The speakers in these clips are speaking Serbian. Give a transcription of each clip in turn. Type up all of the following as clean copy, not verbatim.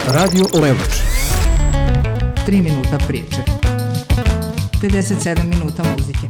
Radio Levoč. 3 minuta priče. 57 minuta muzike.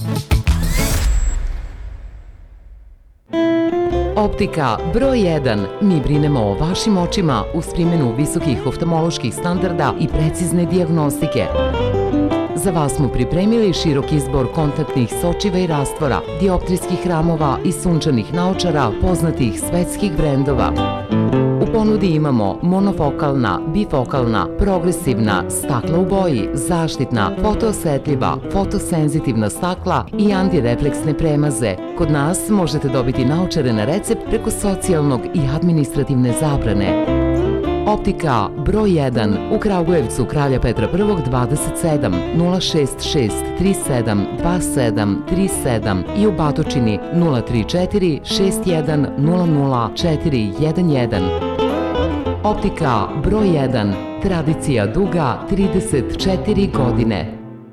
Optika broj 1. Mi brinemo o vašim očima uz primjenu visokih oftalmoloških standarda i precizne dijagnostike. Za vas smo pripremili širok izbor kontaktnih sočiva i rastvora, dioptrijskih ramova i sunčanih naočara poznatih svetskih brendova. U ponudi imamo monofokalna, bifokalna, progresivna, stakla u boji, zaštitna, fotoosetljiva, fotosenzitivna stakla i antirefleksne premaze. Kod nas možete dobiti naočare na recept preko socijalnog i administrativne zabrane. Optika broj 1 u Kragujevcu Kralja Petra I 27 066 37 27 37 i u Batočini 034 61 00 411. Optika broj 1. Tradicija duga 34 godine.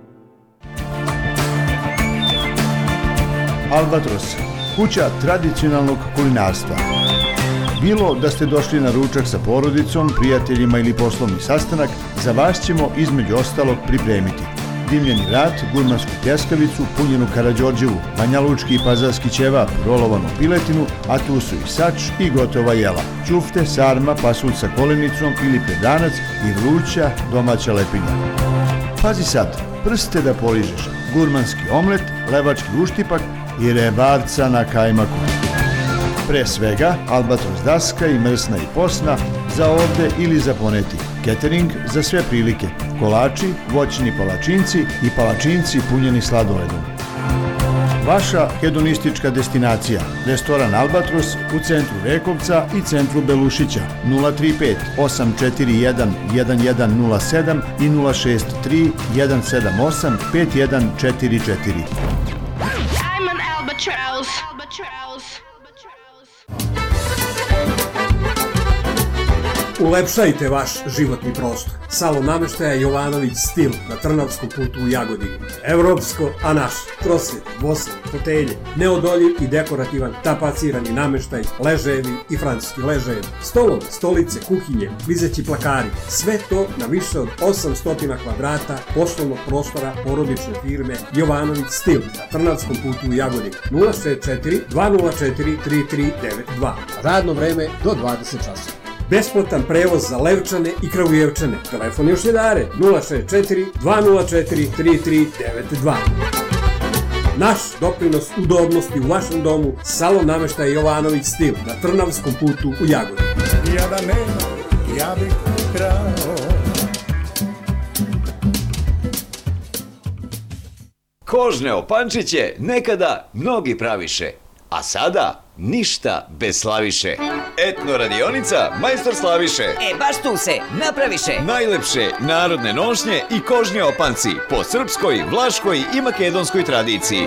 Albatros, kuća tradicionalnog kulinarstva. Bilo da ste došli na ručak sa porodicom, prijateljima ili poslovni sastanak, za vas ćemo između ostalog pripremiti dimljeni vrat, gurmansku pljeskavicu, punjenu karađorđevu, banjalučki i pazarski ćevap, rolovanu piletinu, a tu su i sač i gotova jela, ćufte, sarma, pasulj sa kolenicom ili pedanac i vruća domaća lepinja. Pazi sad, prste da poližeš, gurmanski omlet, levački uštipak i rebarca na kajmaku. Pre svega, Albatros daska i mrsna i posna za ovde ili za poneti. Catering za sve prilike. Kolači, voćni palačinci i palačinci punjeni sladoledom. Vaša hedonistička destinacija. Restoran Albatros u centru Rekovca i centru Belušića. 035 841 1107 i 063 178 5144. I'm an albatross. Ulepšajte vaš životni prostor. Salon nameštaja Jovanović Stil na Trnavskom putu u Jagodini. Evropsko, a naš. Trosjed, bosne, fotelje, neodoljiv i dekorativan tapacirani nameštaj, ležajevi i francuski ležajevi, stolovi, stolice, kuhinje, klizeći plakari. Sve to na više od 800 kvadrata poslovnog prostora porodične firme Jovanović Stil na Trnavskom putu u Jagodini. 064 204 3392. Radno vreme do 20 časova. Besplatan prevoz za Levčane i Kragujevčane. Telefon još je dare 064 204 3392. Naš doprinos udobnosti u vašem domu, salon nameštaja Jovanović Stil na Trnavskom putu u Jagodini. Ja da nema, ja bih ukrao. Kožne opančiće nekada mnogi praviše, a sada ništa bez Slaviše. Etno radionica Majstor Slaviše. Baš tu se napraviše. Najlepše narodne nošnje i kožni opanci po srpskoj, vlaškoj i makedonskoj tradiciji.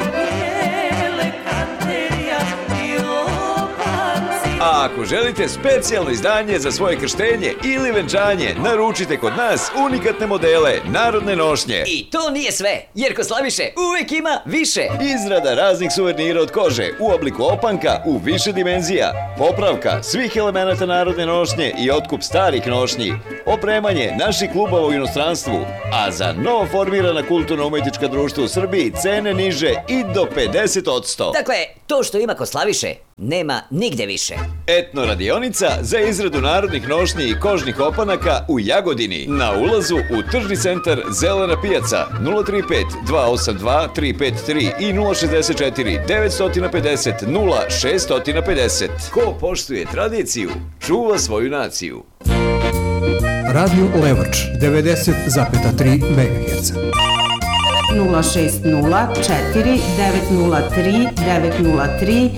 A ako želite specijalno izdanje za svoje krštenje ili venčanje, naručite kod nas unikatne modele narodne nošnje. I to nije sve, jer kod Slaviše uvek ima više. Izrada raznih suvenira od kože u obliku opanka u više dimenzija, popravka svih elemenata narodne nošnje i otkup starih nošnji, opremanje naših klubova u inostranstvu, a za novo formirana kulturno-umetnička društva u Srbiji cene niže i do 50%. Dakle, to što ima kod Slaviše nema nigde više. Etno radionica za izradu narodnih nošnji i kožnih opanaka u Jagodini. Na ulazu u tržni centar Zelena pijaca 035 282 353 i 064 950 0650. Ko poštuje tradiciju, čuva svoju naciju. Radio Levoč 90,3 MHz. 060 4 903 903